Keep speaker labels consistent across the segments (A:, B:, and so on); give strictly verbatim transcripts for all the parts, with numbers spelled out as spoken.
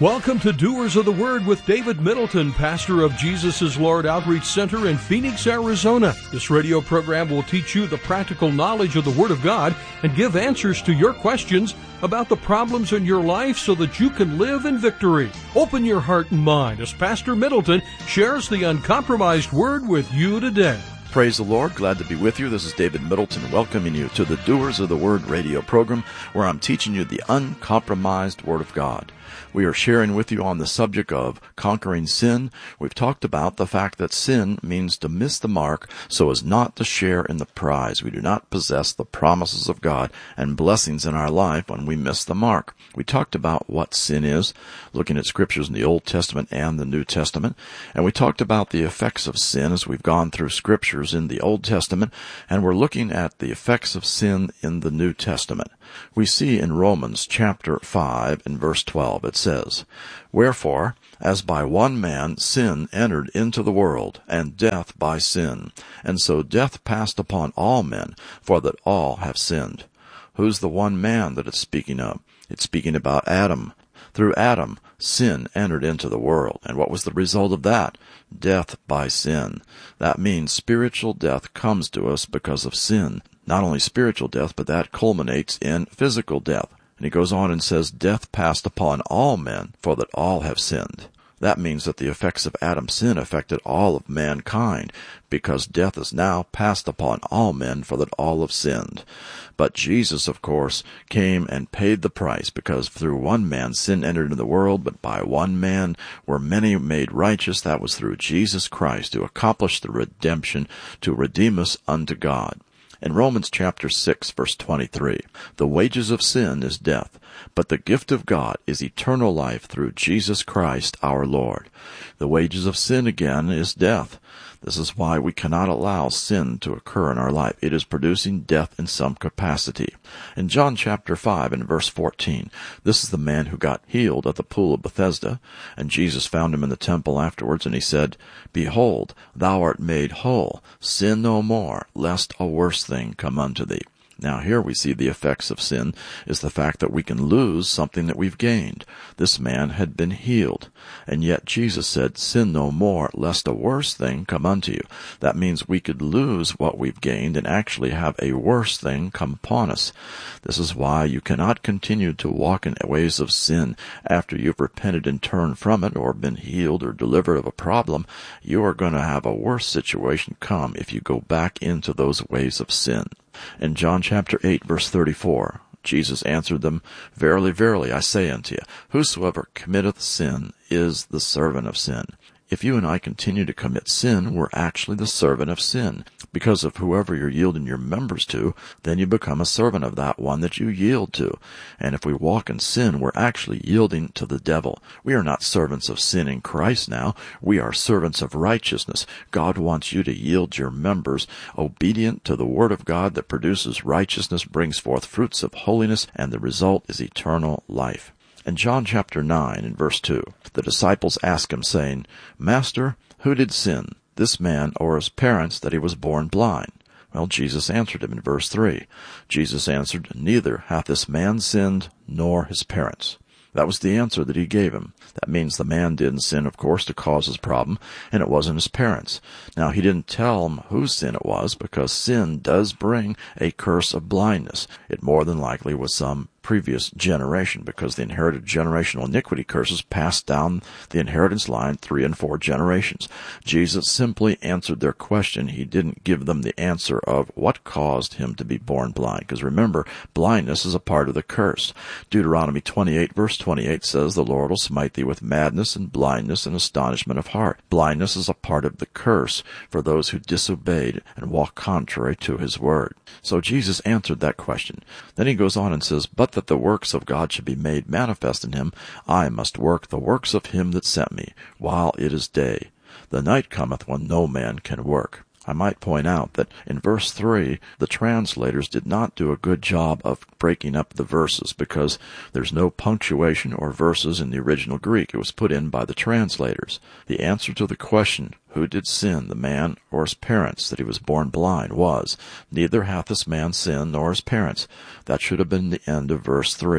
A: Welcome to Doers of the Word with David Middleton, pastor of Jesus is Lord Outreach Center in Phoenix, Arizona. This radio program will teach you the practical knowledge of the Word of God and give answers to your questions about the problems in your life so that you can live in victory. Open your heart and mind as Pastor Middleton shares the uncompromised Word with you today.
B: Praise the Lord. Glad to be with you. This is David Middleton welcoming you to the Doers of the Word radio program, where I'm teaching you the uncompromised Word of God. We are sharing with you on the subject of conquering sin. We've talked about the fact that sin means to miss the mark so as not to share in the prize. We do not possess the promises of God and blessings in our life when we miss the mark. We talked about what sin is, looking at scriptures in the Old Testament and the New Testament. And we talked about the effects of sin as we've gone through scriptures in the Old Testament, and we're looking at the effects of sin in the New Testament. We see in Romans chapter five and verse twelve, it says, "Wherefore, as by one man sin entered into the world, and death by sin, and so death passed upon all men, for that all have sinned." Who's the one man that it's speaking of? It's speaking about Adam. Through Adam, sin entered into the world. And what was the result of that? Death by sin. That means spiritual death comes to us because of sin. Not only spiritual death, but that culminates in physical death. And he goes on and says, "Death passed upon all men, for that all have sinned." That means that the effects of Adam's sin affected all of mankind, because death is now passed upon all men, for that all have sinned. But Jesus, of course, came and paid the price, because through one man sin entered into the world, but by one man were many made righteous. That was through Jesus Christ, to accomplish the redemption, to redeem us unto God. In Romans chapter six, verse twenty-three, "The wages of sin is death, but the gift of God is eternal life through Jesus Christ our Lord." The wages of sin, again, is death. This is why we cannot allow sin to occur in our life. It is producing death in some capacity. In John chapter five and verse fourteen, this is the man who got healed at the pool of Bethesda, and Jesus found him in the temple afterwards, and he said, "Behold, thou art made whole. Sin no more, lest a worse thing come unto thee." Now here we see the effects of sin is the fact that we can lose something that we've gained. This man had been healed, and yet Jesus said, "Sin no more, lest a worse thing come unto you." That means we could lose what we've gained and actually have a worse thing come upon us. This is why you cannot continue to walk in ways of sin after you've repented and turned from it or been healed or delivered of a problem. You are going to have a worse situation come if you go back into those ways of sin. In John chapter eight, verse thirty-four, Jesus answered them, "Verily, verily, I say unto you, whosoever committeth sin is the servant of sin." If you and I continue to commit sin, we're actually the servant of sin. Because of whoever you're yielding your members to, then you become a servant of that one that you yield to. And if we walk in sin, we're actually yielding to the devil. We are not servants of sin in Christ now. We are servants of righteousness. God wants you to yield your members obedient to the Word of God that produces righteousness, brings forth fruits of holiness, and the result is eternal life. In John chapter nine and verse two, the disciples ask him, saying, "Master, who did sin, this man or his parents, that he was born blind?" Well, Jesus answered him in verse three. Jesus answered, "Neither hath this man sinned, nor his parents." That was the answer that he gave him. That means the man didn't sin, of course, to cause his problem, and it wasn't his parents. Now, he didn't tell him whose sin it was, because sin does bring a curse of blindness. It more than likely was some previous generation, because the inherited generational iniquity curses passed down the inheritance line three and four generations. Jesus simply answered their question. He didn't give them the answer of what caused him to be born blind, because remember, blindness is a part of the curse. Deuteronomy twenty-eight, verse twenty-eight says, "The Lord will smite thee with madness and blindness and astonishment of heart." Blindness is a part of the curse for those who disobeyed and walked contrary to his word. So Jesus answered that question. Then he goes on and says, "But that the works of God should be made manifest in him, I must work the works of him that sent me, while it is day. The night cometh when no man can work." I might point out that in verse three, the translators did not do a good job of breaking up the verses, because there's no punctuation or verses in the original Greek. It was put in by the translators. The answer to the question, who did sin, the man or his parents, that he was born blind, was, "Neither hath this man sinned nor his parents." That should have been the end of verse three.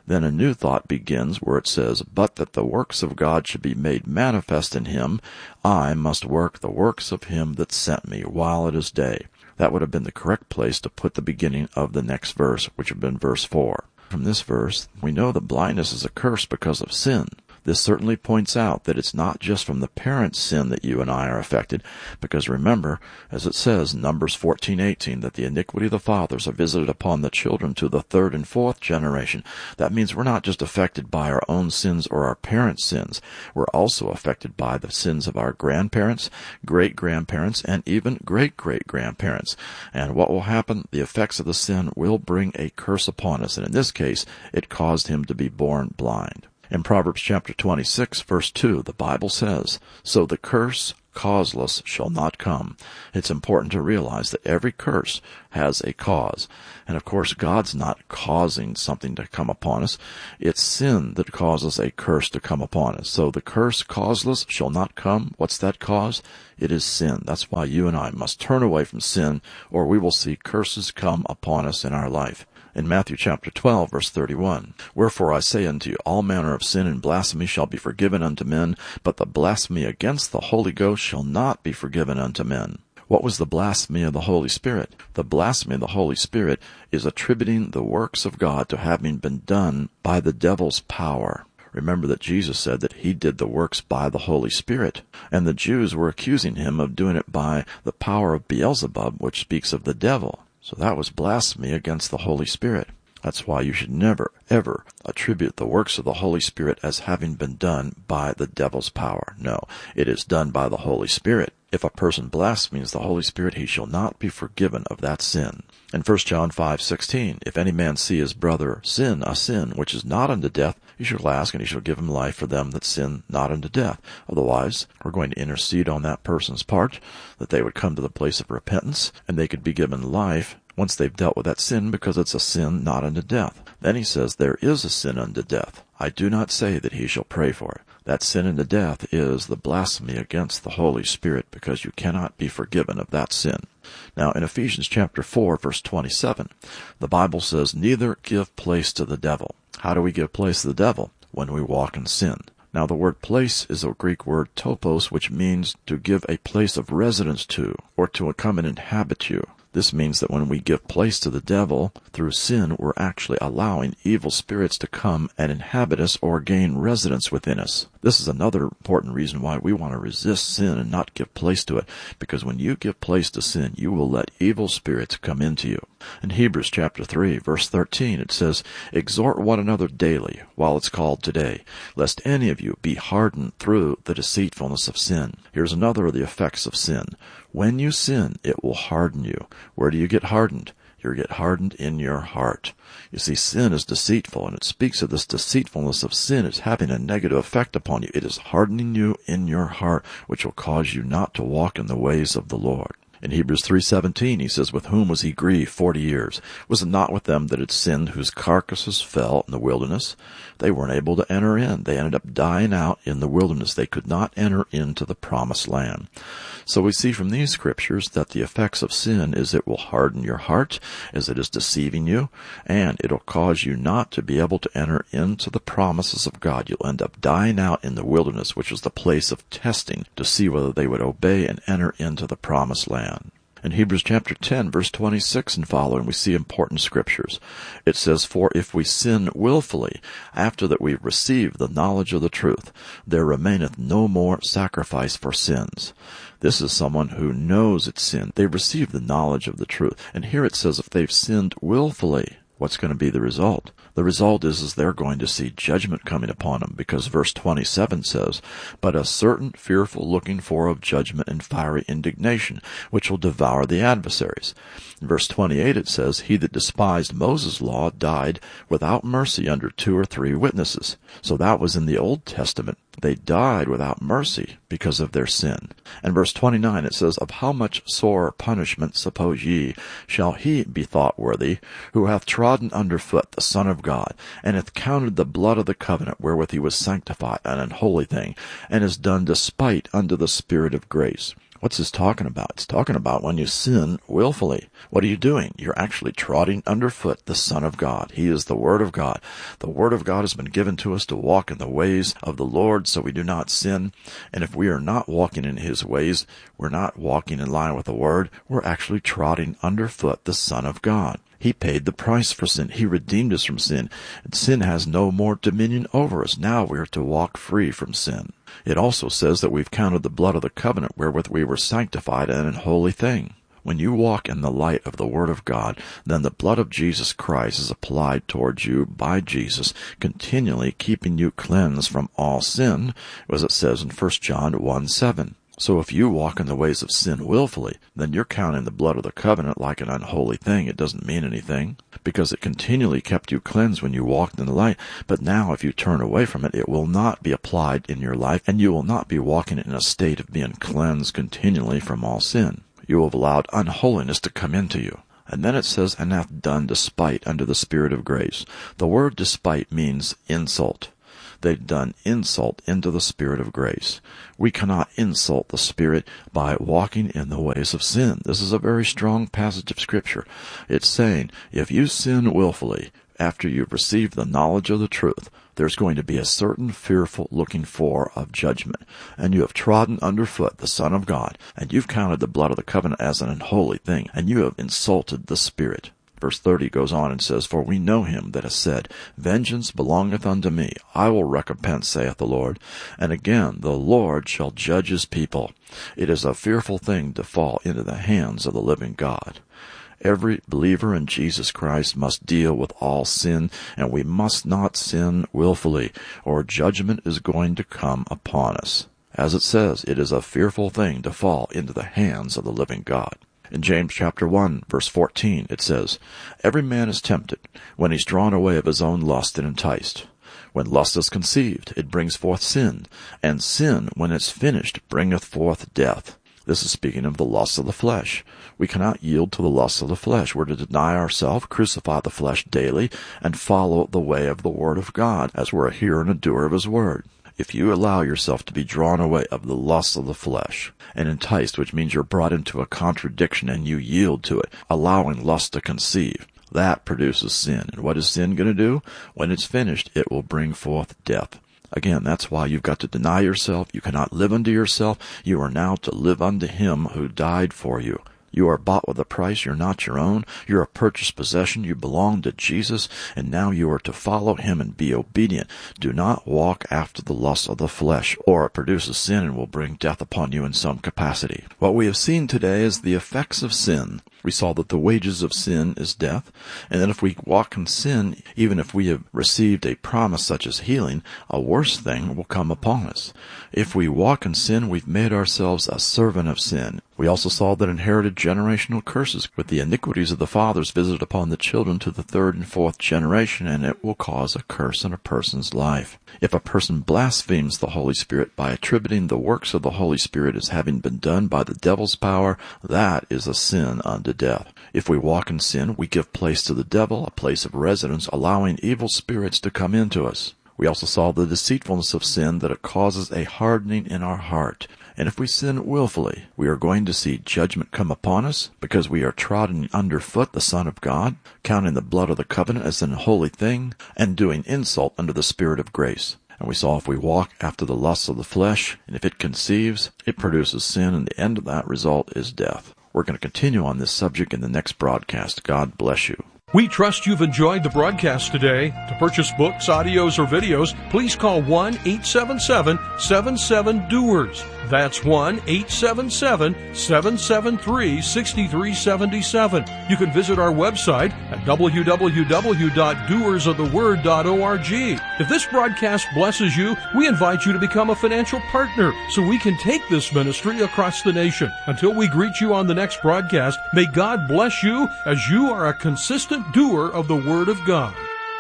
B: Then a new thought begins where it says, but that the works of God should be made manifest in him, I must work the works of him that sent me while it is day. That would have been the correct place to put the beginning of the next verse, which would have been verse four. From this verse, we know that blindness is a curse because of sin. This certainly points out that it's not just from the parent's sin that you and I are affected, because remember, as it says in Numbers fourteen eighteen, that the iniquity of the fathers are visited upon the children to the third and fourth generation. That means we're not just affected by our own sins or our parents' sins. We're also affected by the sins of our grandparents, great-grandparents, and even great-great-grandparents. And what will happen? The effects of the sin will bring a curse upon us, and in this case, it caused him to be born blind. In Proverbs chapter twenty-six, verse two, the Bible says, so the curse causeless shall not come. It's important to realize that every curse has a cause. And of course, God's not causing something to come upon us. It's sin that causes a curse to come upon us. So the curse causeless shall not come. What's that cause? It is sin. That's why you and I must turn away from sin, or we will see curses come upon us in our life. In Matthew chapter twelve, verse thirty-one, wherefore I say unto you, all manner of sin and blasphemy shall be forgiven unto men, but the blasphemy against the Holy Ghost shall not be forgiven unto men. What was the blasphemy of the Holy Spirit? The blasphemy of the Holy Spirit is attributing the works of God to having been done by the devil's power. Remember that Jesus said that he did the works by the Holy Spirit, and the Jews were accusing him of doing it by the power of Beelzebub, which speaks of the devil. So that was blasphemy against the Holy Spirit. That's why you should never, ever attribute the works of the Holy Spirit as having been done by the devil's power. No, it is done by the Holy Spirit. If a person blasphemes the Holy Spirit, he shall not be forgiven of that sin. In First John five sixteen, if any man see his brother sin a sin which is not unto death, he shall ask, and he shall give him life for them that sin not unto death. Otherwise, we're going to intercede on that person's part, that they would come to the place of repentance, and they could be given life once they've dealt with that sin, because it's a sin not unto death. Then he says, there is a sin unto death. I do not say that he shall pray for it. That sin unto death is the blasphemy against the Holy Spirit, because you cannot be forgiven of that sin. Now, in Ephesians chapter four, verse twenty-seven, the Bible says, neither give place to the devil. How do we give place to the devil? When we walk in sin. Now, the word place is a Greek word topos, which means to give a place of residence to, or to come and inhabit you. This means that when we give place to the devil through sin, we're actually allowing evil spirits to come and inhabit us or gain residence within us. This is another important reason why we want to resist sin and not give place to it, because when you give place to sin, you will let evil spirits come into you. In Hebrews chapter three, verse thirteen, it says, exhort one another daily, while it's called today, lest any of you be hardened through the deceitfulness of sin. Here's another of the effects of sin. When you sin, it will harden you. Where do you get hardened? You get hardened in your heart. You see, sin is deceitful, and it speaks of this deceitfulness of sin as having a negative effect upon you. It is hardening you in your heart, which will cause you not to walk in the ways of the Lord. In Hebrews three seventeen, he says, with whom was he grieved forty years? Was it not with them that had sinned, whose carcasses fell in the wilderness? They weren't able to enter in. They ended up dying out in the wilderness. They could not enter into the promised land. So we see from these scriptures that the effects of sin is it will harden your heart, as it is deceiving you, and it'll cause you not to be able to enter into the promises of God. You'll end up dying out in the wilderness, which was the place of testing to see whether they would obey and enter into the promised land. In Hebrews chapter ten, verse twenty-six and following, we see important scriptures. It says, for if we sin willfully, after that we've received the knowledge of the truth, there remaineth no more sacrifice for sins. This is someone who knows it's sin. They've received the knowledge of the truth. And here it says if they've sinned willfully, what's going to be the result? The result is, is they're going to see judgment coming upon them, because verse twenty-seven says, but a certain fearful looking for of judgment and fiery indignation, which will devour the adversaries. In verse twenty-eight it says, he that despised Moses' law died without mercy under two or three witnesses. So that was in the Old Testament. They died without mercy because of their sin. And verse twenty-nine it says, of how much sore punishment, suppose ye, shall he be thought worthy, who hath trodden under foot the Son of God, and hath counted the blood of the covenant wherewith he was sanctified an unholy thing, and has done despite unto the Spirit of grace. What's this talking about? It's talking about when you sin willfully. What are you doing? You're actually trotting underfoot the Son of God. He is the Word of God. The Word of God has been given to us to walk in the ways of the Lord so we do not sin. And if we are not walking in His ways, we're not walking in line with the Word, we're actually trotting underfoot the Son of God. He paid the price for sin. He redeemed us from sin. And sin has no more dominion over us. Now we are to walk free from sin. It also says that we've counted the blood of the covenant wherewith we were sanctified in an holy thing. When you walk in the light of the Word of God, then the blood of Jesus Christ is applied towards you by Jesus, continually keeping you cleansed from all sin, as it says in First John one seven. So if you walk in the ways of sin willfully, then you're counting the blood of the covenant like an unholy thing. It doesn't mean anything, because it continually kept you cleansed when you walked in the light. But now if you turn away from it, it will not be applied in your life, and you will not be walking in a state of being cleansed continually from all sin. You will have allowed unholiness to come into you. And then it says, and hath done despite unto the Spirit of grace. The word despite means insult. They've done insult into the Spirit of grace. We cannot insult the Spirit by walking in the ways of sin. This is a very strong passage of Scripture. It's saying, if you sin willfully after you've received the knowledge of the truth, there's going to be a certain fearful looking for of judgment. And you have trodden underfoot the Son of God, and you've counted the blood of the covenant as an unholy thing, and you have insulted the Spirit. Verse thirty goes on and says, For we know him that has said, Vengeance belongeth unto me, I will recompense, saith the Lord. And again, the Lord shall judge his people. It is a fearful thing to fall into the hands of the living God. Every believer in Jesus Christ must deal with all sin, and we must not sin willfully, or judgment is going to come upon us. As it says, it is a fearful thing to fall into the hands of the living God. In James chapter one, verse fourteen, it says, Every man is tempted when he's drawn away of his own lust and enticed. When lust is conceived, it brings forth sin, and sin, when it's finished, bringeth forth death. This is speaking of the lusts of the flesh. We cannot yield to the lusts of the flesh. We're to deny ourselves, crucify the flesh daily, and follow the way of the Word of God, as we're a hearer and a doer of His Word. If you allow yourself to be drawn away of the lusts of the flesh and enticed, which means you're brought into a contradiction and you yield to it, allowing lust to conceive, that produces sin. And what is sin going to do? When it's finished, it will bring forth death. Again, that's why you've got to deny yourself. You cannot live unto yourself. You are now to live unto Him who died for you. You are bought with a price. You're not your own. You're a purchased possession. You belong to Jesus, and now you are to follow Him and be obedient. Do not walk after the lusts of the flesh, or it produces sin and will bring death upon you in some capacity. What we have seen today is the effects of sin. We saw that the wages of sin is death, and that if we walk in sin, even if we have received a promise such as healing, a worse thing will come upon us. If we walk in sin, we've made ourselves a servant of sin. We also saw that inherited generational curses with the iniquities of the fathers visited upon the children to the third and fourth generation, and it will cause a curse in a person's life. If a person blasphemes the Holy Spirit by attributing the works of the Holy Spirit as having been done by the devil's power, that is a sin unto death. If we walk in sin, we give place to the devil, a place of residence, allowing evil spirits to come into us. We also saw the deceitfulness of sin, that it causes a hardening in our heart. And if we sin willfully, we are going to see judgment come upon us, because we are trodden underfoot the Son of God, counting the blood of the covenant as an unholy thing, and doing insult unto the Spirit of grace. And we saw if we walk after the lusts of the flesh, and if it conceives, it produces sin, and the end of that result is death. We're going to continue on this subject in the next broadcast. God bless you.
A: We trust you've enjoyed the broadcast today. To purchase books, audios, or videos, please call one eight seven seven, seven seven, D O E R S. That's one eight seven seven, seven seven three, six three seven seven. You can visit our website at w w w dot doers of the word dot org. If this broadcast blesses you, we invite you to become a financial partner so we can take this ministry across the nation. Until we greet you on the next broadcast, may God bless you as you are a consistent doer of the Word of God.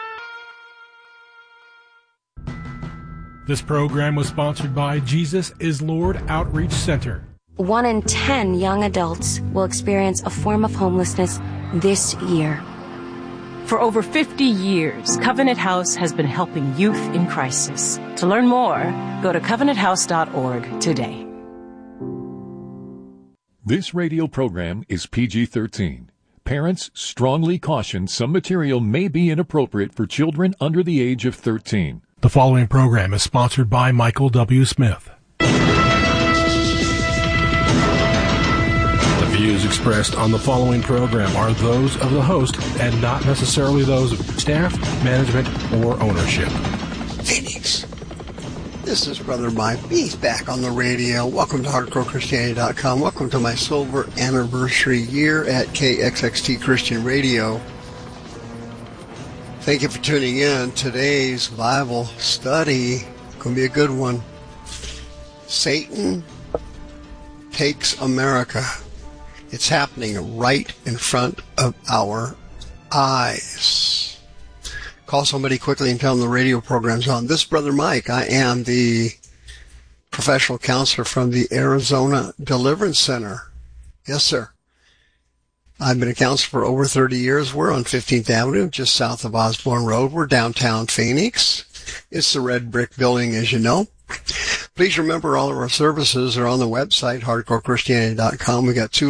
C: This program was sponsored by Jesus is Lord Outreach Center.
D: One in ten young adults will experience a form of homelessness this year.
E: For over fifty years, Covenant House has been helping youth in crisis. To learn more, go to covenant house dot org today.
F: This radio program is P G thirteen. Parents strongly caution some material may be inappropriate for children under the age of thirteen.
C: The following program is sponsored by Michael W. Smith. The views expressed on the following program are those of the host and not necessarily those of staff, management, or ownership.
G: Phoenix. This is Brother Mike. He's back on the radio. Welcome to Hardcore Christianity dot com. Welcome to my silver anniversary year at K X X T Christian Radio. Thank you for tuning in. Today's Bible study going to be a good one. Satan takes America. It's happening right in front of our eyes. Call somebody quickly and tell them the radio program's on. This is Brother Mike. I am the professional counselor from the Arizona Deliverance Center. Yes, sir. I've been a counselor for over thirty years. We're on fifteenth Avenue, just south of Osborne Road. We're downtown Phoenix. It's the red brick building, as you know. Please remember all of our services are on the website, Hardcore Christianity dot com. We got two